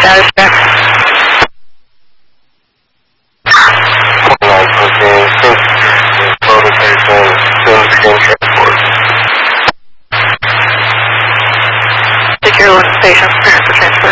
status check. 2914, location, soon begin transport. Secure location, prepare for transfer.